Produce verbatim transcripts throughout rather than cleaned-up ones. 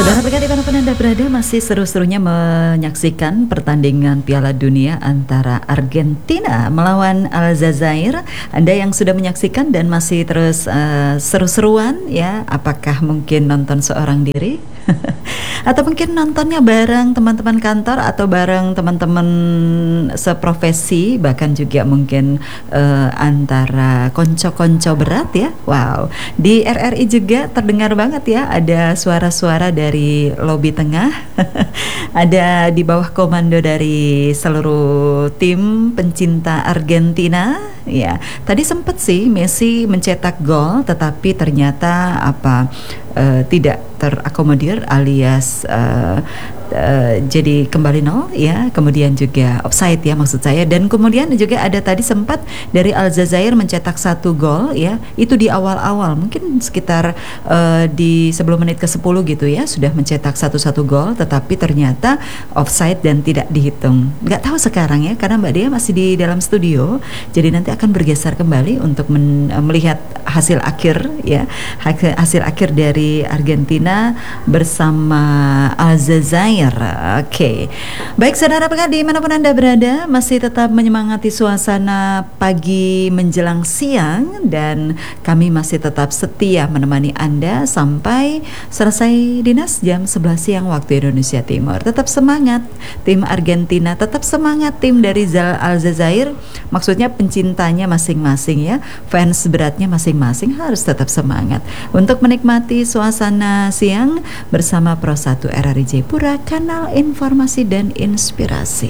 Saudara pendengar dimanapun Anda berada, masih seru-serunya menyaksikan pertandingan Piala Dunia antara Argentina melawan Aljazair. Anda yang sudah menyaksikan dan masih terus uh, seru-seruan ya, apakah mungkin nonton seorang diri? Atau mungkin nontonnya bareng teman-teman kantor atau bareng teman-teman seprofesi, bahkan juga mungkin uh, antara konco-konco berat ya. Wow, di R R I juga terdengar banget ya, ada suara-suara dari lobi tengah. Ada di bawah komando dari seluruh tim pencinta Argentina. Ya, tadi sempat sih Messi mencetak gol, tetapi ternyata apa uh, tidak terakomodir alias uh, Uh, jadi kembali nol ya, kemudian juga offside ya maksud saya, dan kemudian juga ada tadi sempat dari Aljazair mencetak satu gol ya, itu di awal-awal mungkin sekitar uh, di sebelum menit ke sepuluh gitu ya, sudah mencetak satu-satu gol, tetapi ternyata offside dan tidak dihitung. Nggak tahu sekarang ya, karena Mbak Dea masih di dalam studio, jadi nanti akan bergeser kembali untuk men- melihat hasil akhir ya, hasil akhir dari Argentina bersama Aljazair. Oke, okay. Baik saudara pendengar dimanapun Anda berada, masih tetap menyemangati suasana pagi menjelang siang, dan kami masih tetap setia menemani Anda sampai selesai dinas jam sebelas siang waktu Indonesia Timur. Tetap semangat tim Argentina, tetap semangat tim dari Zal Aljazair, maksudnya pencintanya masing-masing ya, fans beratnya masing-masing harus tetap semangat untuk menikmati suasana siang bersama Pro satu R R I Jayapura, kanal informasi dan inspirasi.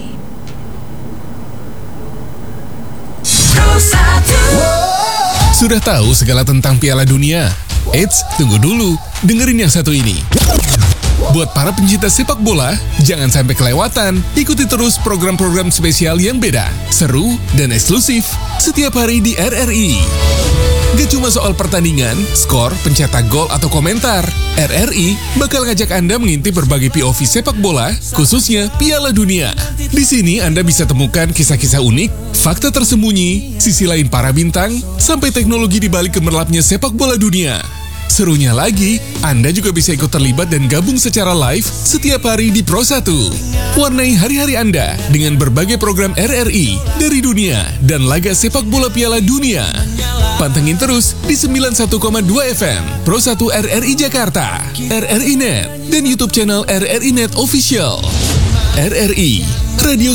Sudah tahu segala tentang Piala Dunia? Eits, tunggu dulu, dengerin yang satu ini. Buat para pencinta sepak bola, jangan sampai kelewatan. Ikuti terus program-program spesial yang beda, seru, dan eksklusif setiap hari di R R I. Gak cuma soal pertandingan, skor, pencetak gol, atau komentar. R R I bakal ngajak Anda mengintip berbagai P O V sepak bola, khususnya Piala Dunia. Di sini Anda bisa temukan kisah-kisah unik, fakta tersembunyi, sisi lain para bintang, sampai teknologi di balik gemerlapnya sepak bola dunia. Serunya lagi, Anda juga bisa ikut terlibat dan gabung secara live setiap hari di Pro satu. Warnai hari-hari Anda dengan berbagai program R R I dari dunia dan laga sepak bola Piala Dunia. Pantengin terus di sembilan puluh satu koma dua F M Pro satu R R I Jakarta, R R I Net, dan YouTube channel R R I Net Official. R R I, radio